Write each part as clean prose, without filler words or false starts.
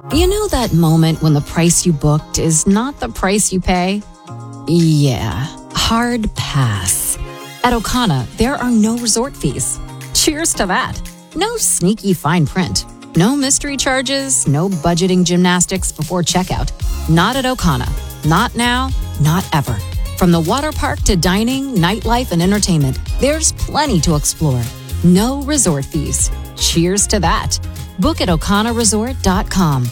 You know that moment when the price you booked is not the price you pay? Yeah, hard pass. At O'Connor, there are no resort fees. Cheers to that. No sneaky fine print. No mystery charges, no budgeting gymnastics before checkout. Not at O'Connor. Not now, not ever. From the water park to dining, nightlife, and entertainment, there's plenty to explore. No resort fees. Cheers to that. Book at O'ConnorResort.com.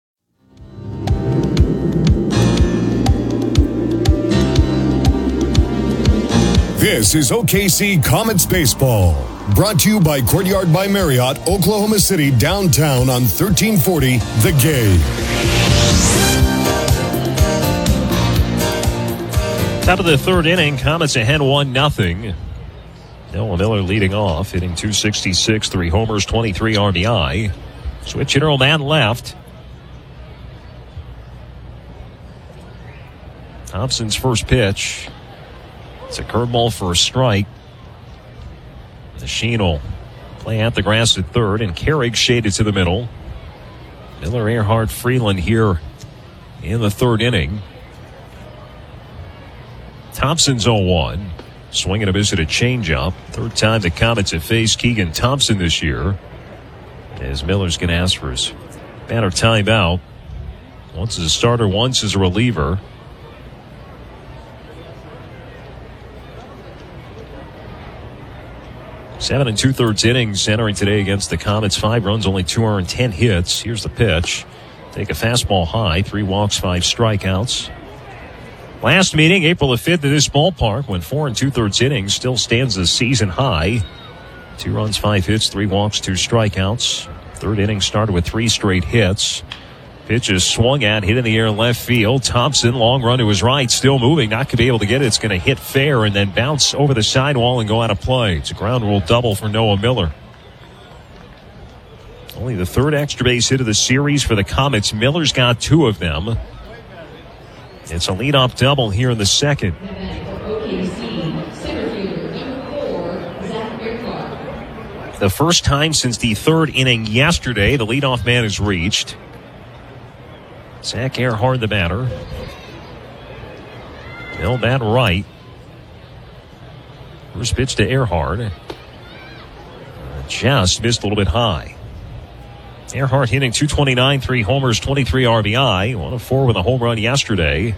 This is OKC Comets Baseball, brought to you by Courtyard by Marriott, Oklahoma City, downtown on 1340 The Game. Top of the third inning, Comets ahead 1-0. Noah Miller leading off, hitting .266, 3 homers, 23 RBI. Switch hitter man left. Thompson's first pitch. It's a curveball for a strike. The Sheen will play at the grass at third, and Carrick shaded to the middle. Miller, Earhart, Freeland here in the third inning. Thompson's 0-1. Swing and a miss at a changeup. Third time the Comets have faced Keegan Thompson this year. As Miller's going to ask for his batter timeout. Once as a starter, once as a reliever. Seven and 2/3 innings entering today against the Comets. 5 runs, only 2 earned, 10 hits. Here's the pitch. Take a fastball high. 3 walks, 5 strikeouts. Last meeting, April the 5th at this ballpark, when 4 and 2/3 innings still stands as season high. 2 runs, 5 hits, 3 walks, 2 strikeouts. Third inning started with 3 straight hits. Pitch is swung at, hit in the air left field. Thompson, long run to his right, still moving, not going to be able to get it. It's going to hit fair and then bounce over the sidewall and go out of play. It's a ground rule double for Noah Miller. Only the third extra base hit of the series for the Comets. Miller's got 2 of them. It's a leadoff double here in the second. The first time since the third inning yesterday, the leadoff man is reached. Zach Earhart, the batter. Bill bat right. First pitch to Earhart. Just missed a little bit high. Earhart hitting .229, 3 homers, 23 RBI. 1 of 4 with a home run yesterday.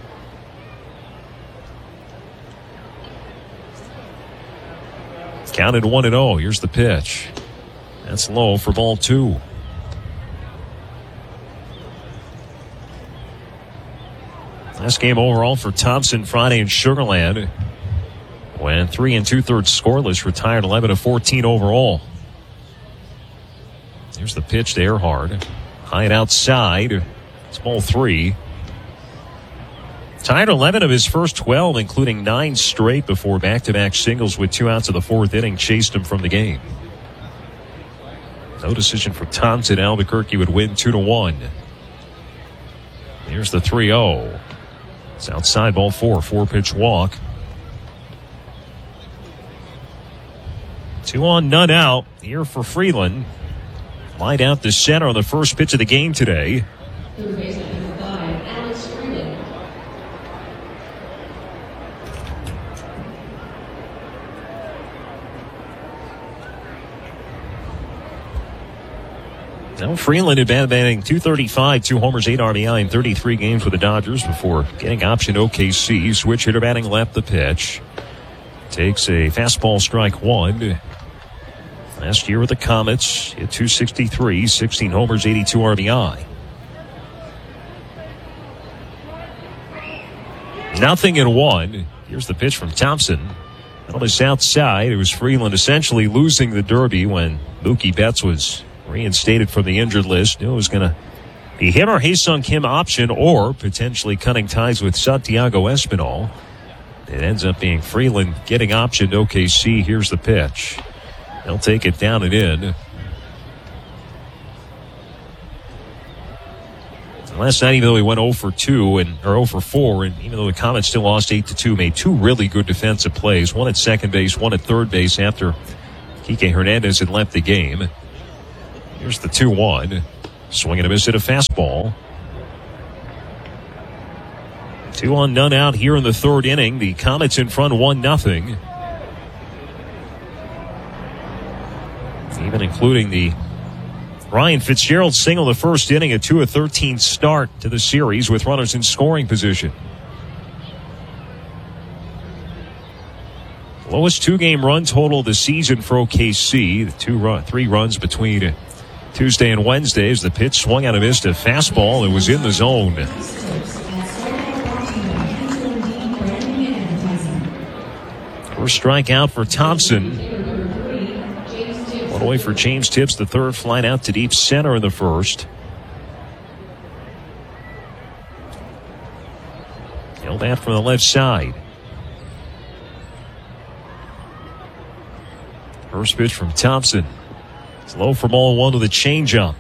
Counted 1-0. Here's the pitch. That's low for ball 2. Last game overall for Thompson Friday in Sugar Land. Went 3 and 2/3 scoreless, retired 11 of 14 overall. Here's the pitch to Earhart. High and outside. It's ball 3. Tied 11 of his first 12, including 9 straight before back-to-back singles with 2 outs of the 4th inning chased him from the game. No decision for Thompson. Albuquerque would win 2-1. Here's the 3-0. It's outside, ball 4. 4-pitch walk. 2 on, none out here for Freeland. Lined out to center on the first pitch of the game today. Third baseman number 5, Alex Freeland. Now Freeland had been batting .235, 2 homers, 8 RBI in 33 games with the Dodgers before getting option OKC. Switch hitter batting left, the pitch. Takes a fastball, strike 1. Last year with the Comets, hit .263, 16 homers, 82 RBI. 0-1. Here's the pitch from Thompson. On the south side, it was Freeland essentially losing the Derby when Mookie Betts was reinstated from the injured list. Knew it was going to be him or Ha-Seong Kim option, or potentially cutting ties with Santiago Espinal. It ends up being Freeland getting optioned OKC. Here's the pitch. They'll take it down and in. Last night, even though he went 0 for 4, and even though the Comets still lost 8-2, made 2 really good defensive plays. One at second base, one at third base after Kike Hernandez had left the game. Here's the 2-1. Swing and a miss at a fastball. 2-on-none out here in the third inning. The Comets in front 1-0. Even including the Ryan Fitzgerald single the first inning, a 2-13 start to the series with runners in scoring position. Lowest two-game run total this season for OKC. The 3 runs between Tuesday and Wednesday as the pitch swung out and missed a fastball. It was in the zone. First strikeout for Thompson. One away for James Tibbs, the third flight out to deep center in the first. Held out from the left side. First pitch from Thompson. It's low for ball 1 with a changeup.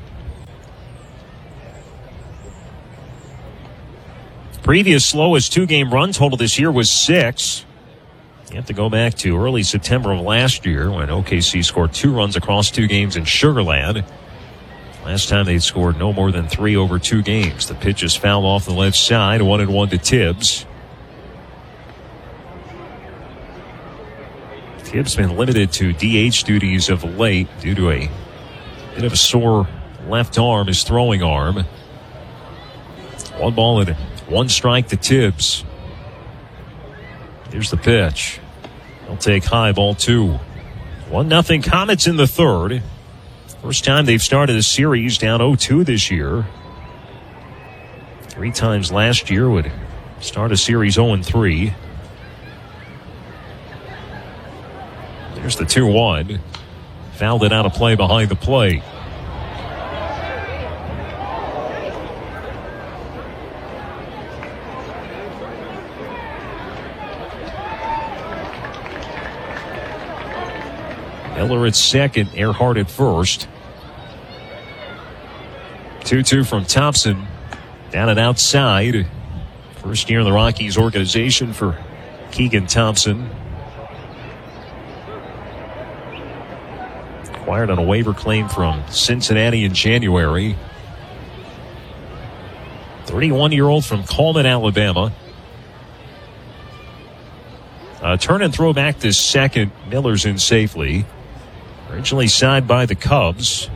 Previous slowest two-game run total this year was 6. You have to go back to early September of last year when OKC scored 2 runs across 2 games in Sugarland. Last time they'd scored no more than 3 over 2 games. The pitch is fouled off the left side, 1-1 to Tibbs. Tibbs been limited to DH duties of late due to a bit of a sore left arm, his throwing arm. 1 ball and 1 strike to Tibbs. Here's the pitch. They'll take high, ball 2. 1-0 Comets in the third. First time they've started a series down 0-2 this year. 3 times last year would start a series 0-3. There's the 2-1. Fouled it out of play behind the plate. Miller at second, Earhart at first. 2-2 from Thompson. Down and outside. First year in the Rockies organization for Keegan Thompson. Acquired on a waiver claim from Cincinnati in January. 31-year-old from Coleman, Alabama. Turn and throw back to second. Miller's in safely. Originally signed by the Cubs.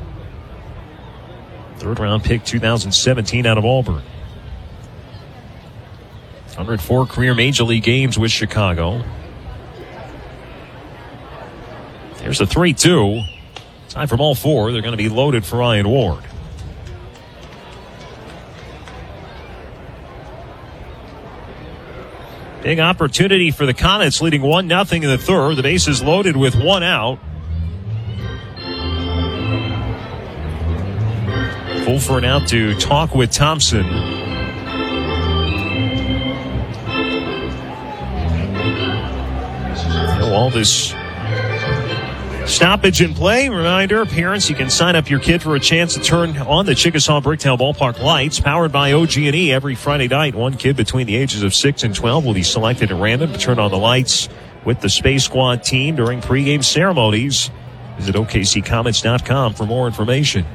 3rd round pick 2017 out of Auburn. 104 career major league games with Chicago. There's a 3-2. Time for ball 4. They're going to be loaded for Ryan Ward. Big opportunity for the Comets, leading 1-0 in the third. The base is loaded with 1 out. Full for an out to talk with Thompson. All this stoppage in play. Reminder, parents, you can sign up your kid for a chance to turn on the Chickasaw Bricktown Ballpark lights, powered by OG&E. Every Friday night, 1 kid between the ages of 6 and 12 will be selected at random to turn on the lights with the Space Squad team during pregame ceremonies. Visit OKCComets.com for more information.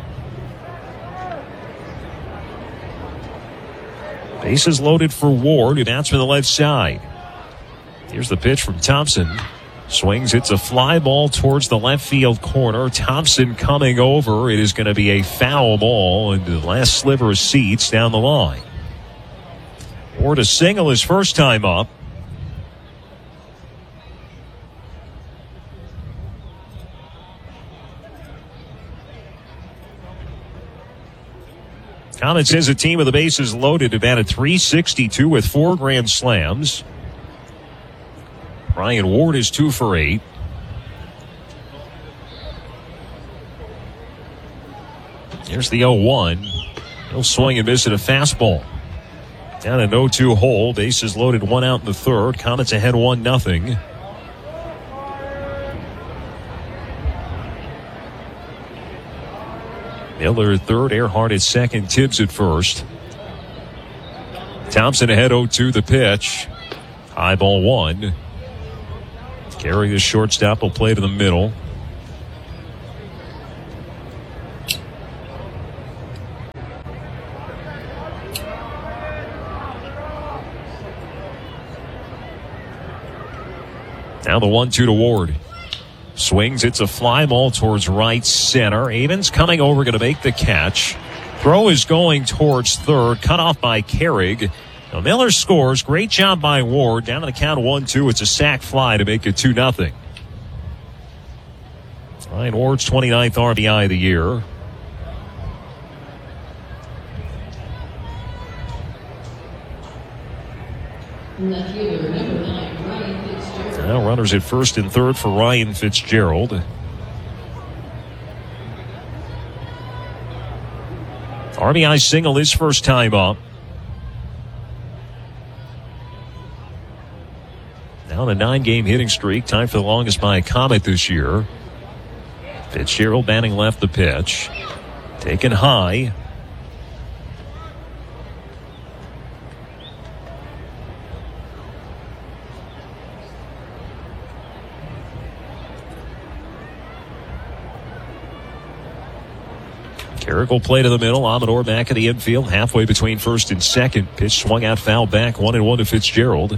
Bases loaded for Ward, who bats from the left side. Here's the pitch from Thompson. Swings, it's a fly ball towards the left field corner. Thompson coming over. It is going to be a foul ball into the last sliver of seats down the line. Ward a single his first time up. Comets as a team with the bases loaded have batted .362 with 4 grand slams. Ryan Ward is 2 for 8. Here's the 0-1. He'll swing and miss at a fastball. Down an 0-2 hole. Bases loaded, 1 out in the third. Comets ahead 1-0. Miller at third, Earhart at second, Tibbs at first. Thompson ahead 0-2 the pitch. High ball 1. Carry the shortstop will play to the middle. Now the 1-2 to Ward. Swings, it's a fly ball towards right center. Avens coming over, going to make the catch. Throw is going towards third, cut off by Carrig. Now Miller scores. Great job by Ward. Down to the count 1-2. It's a sac fly to make it 2-0. Ryan Ward's 29th RBI of the year. Left fielder number 9, Ryan Fitzgerald. Now runners at first and third for Ryan Fitzgerald. RBI single his first time up. Now the 9-game hitting streak. Time for the longest by a Comet this year. Fitzgerald batting left the pitch. Taken high. Carrick will play to the middle. Amador back in the infield, halfway between first and second. Pitch swung out, foul back, 1-1 to Fitzgerald.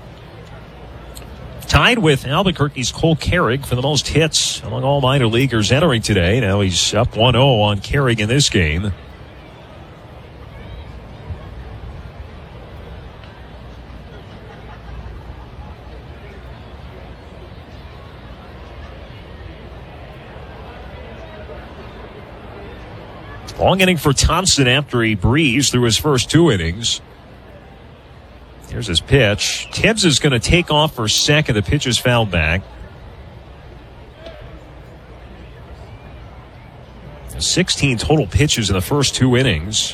Tied with Albuquerque's Cole Carrick for the most hits among all minor leaguers entering today. Now he's up 1-0 on Carrick in this game. Long inning for Thompson after he breezed through his first 2 innings. Here's his pitch. Tibbs is going to take off for second. The pitch is fouled back. 16 total pitches in the first 2 innings.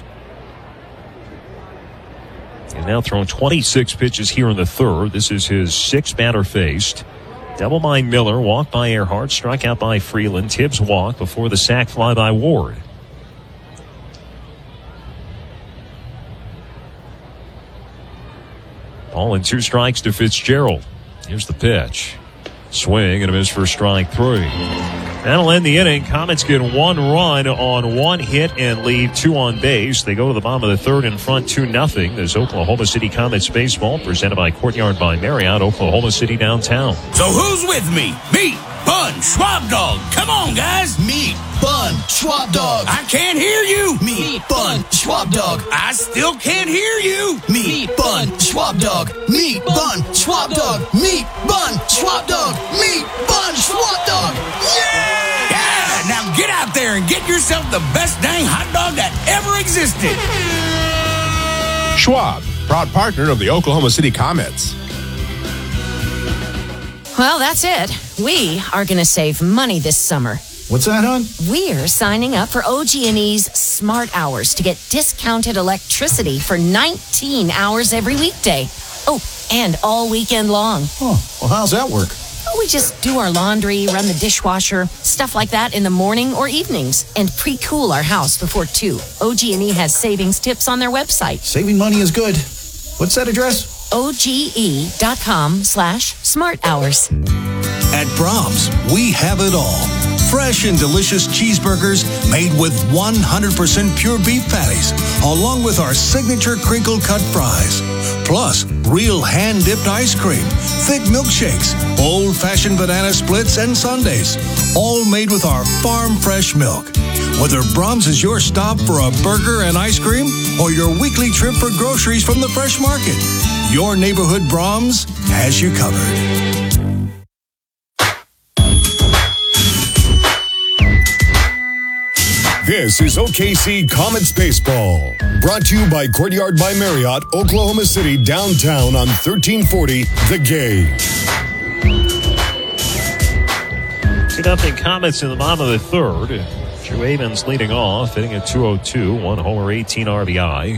He's now thrown 26 pitches here in the third. This is his 6th batter faced. Double by Miller, walk by Earhart, struck out by Freeland. Tibbs walk before the sac fly by Ward. Ball and 2 strikes to Fitzgerald. Here's the pitch. Swing and a miss for strike 3. That'll end the inning. Comets get 1 run on 1 hit and leave 2 on base. They go to the bottom of the third in front 2-0. There's Oklahoma City Comets baseball presented by Courtyard by Marriott, Oklahoma City downtown. So who's with me? Meat, bun, Schwab dog. Come on, guys. Meat, bun, Schwab dog. I can't hear you. Meat, bun, Schwab dog. I still can't hear you. Meat, bun, Schwab dog. Meat, bun, Schwab dog. Meat, bun, Schwab dog. Meat, bun, Schwab dog. Yeah! Yeah, now get out there and get yourself the best dang hot dog that ever existed. Schwab, proud partner of the Oklahoma City Comets. Well, that's it. We are going to save money this summer. What's that, hon? We're signing up for OG&E's Smart Hours to get discounted electricity for 19 hours every weekday. Oh, and all weekend long. Oh, well, how's that work? Well, we just do our laundry, run the dishwasher, stuff like that in the morning or evenings, and pre-cool our house before 2. OG&E has savings tips on their website. Saving money is good. What's that address? OGE.com/smarthours. At Brahms, we have it all. Fresh and delicious cheeseburgers made with 100% pure beef patties, along with our signature crinkle-cut fries. Plus, real hand-dipped ice cream, thick milkshakes, old-fashioned banana splits, and sundaes, all made with our farm-fresh milk. Whether Brahms is your stop for a burger and ice cream or your weekly trip for groceries from the fresh market, your neighborhood Brahms has you covered. This is OKC Comets Baseball. Brought to you by Courtyard by Marriott, Oklahoma City, downtown on 1340 The Game. 2-0 Comets in the bottom of the third. Drew Avens leading off, hitting at .202, 1 homer, 18 RBI.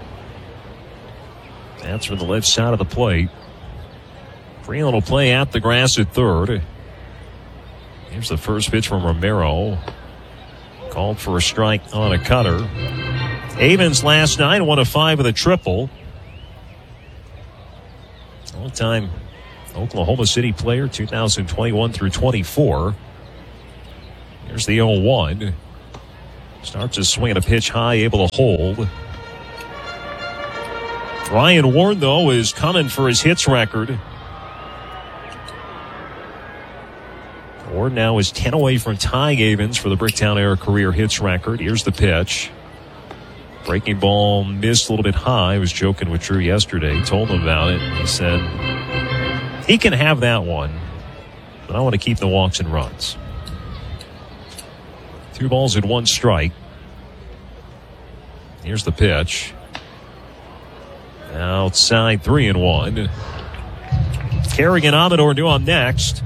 That's from the left side of the plate. Freeland will play at the grass at third. Here's the first pitch from Romero. Called for a strike on a cutter. Avens last night, 1 of 5 with a triple. All-time Oklahoma City player, 2021 through 24. Here's the 0-1. Starts to swing at a pitch high, able to hold. Ryan Ward, though, is coming for his hits record. Ward now is 10 away from tying Avens for the Bricktown Era career hits record. Here's the pitch. Breaking ball missed a little bit high. I was joking with Drew yesterday. Told him about it. He said he can have that one, but I want to keep the walks and runs. 2 balls and 1 strike. Here's the pitch. Outside 3-1. Kerrigan, Amador due on next.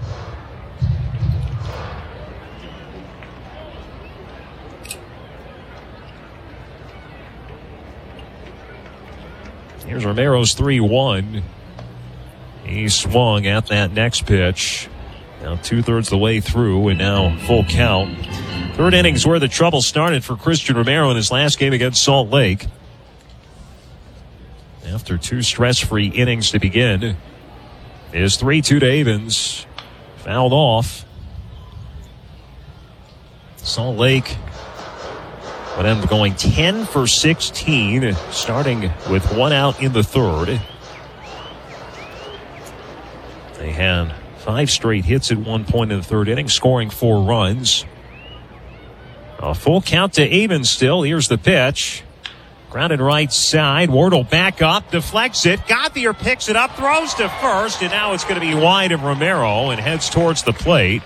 Here's Romero's 3-1. He swung at that next pitch. Now 2/3 the way through, and now full count. 3rd inning's where the trouble started for Christian Romero in his last game against Salt Lake. After 2 stress-free innings to begin, his 3-2 to Avens fouled off. Salt Lake would end up going 10 for 16, starting with 1 out in the 3rd. They had 5 straight hits at one point in the 3rd inning, scoring 4 runs. A full count to Avens still. Here's the pitch. Grounded right side. Ward will back up, deflects it. Gauthier picks it up, throws to first, and now it's going to be wide of Romero and heads towards the plate.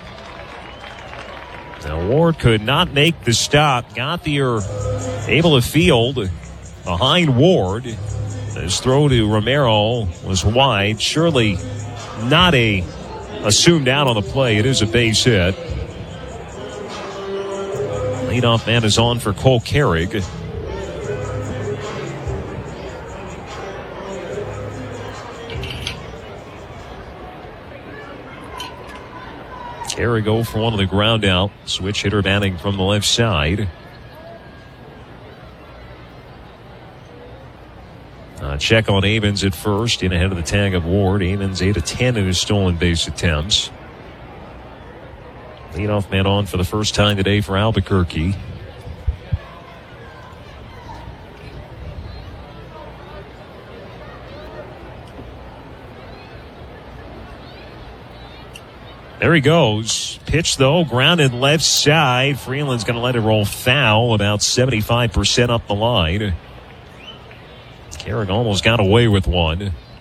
Now Ward could not make the stop. Gauthier able to field behind Ward. His throw to Romero was wide. Surely not a assumed out on the play. It is a base hit. Leadoff man is on for Cole Carrig. Carrig go for one of the ground out. Switch hitter batting from the left side. Check on Avens at first, in ahead of the tag of Ward. Avens 8 of 10 in his stolen base attempts. Leadoff man on for the first time today for Albuquerque. There he goes. Pitch, though, grounded left side. Freeland's going to let it roll foul, about 75% up the line. Carrick almost got away with one.